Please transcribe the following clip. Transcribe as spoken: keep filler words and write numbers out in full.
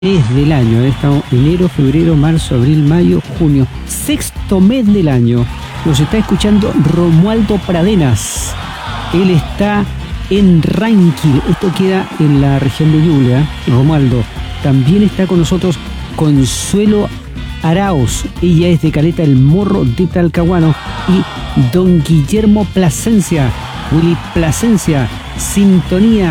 mes del año, estamos enero, febrero, marzo, abril, mayo, junio, sexto mes del año. Nos está escuchando Romualdo Pradenas. Él está en Ranquil, esto queda en la región de Ñuble, ¿eh? Romualdo. También está con nosotros Consuelo Arauz, ella es de Caleta El Morro de Talcahuano, y don Guillermo Plasencia, Willy Plasencia, sintonía